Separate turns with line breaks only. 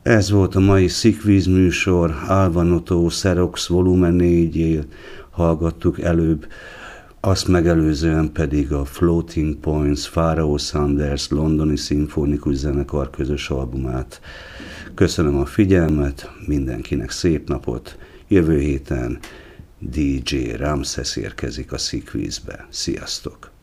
Ez volt a mai Szikvíz műsor, Alvanotó Xerox volumen 4-jét hallgattuk előbb, azt megelőzően pedig a Floating Points, Pharoah Sanders londoni szimfonikus zenekar közös albumát. Köszönöm a figyelmet, mindenkinek szép napot, jövő héten DJ Ramses érkezik a Szikvízbe. Sziasztok!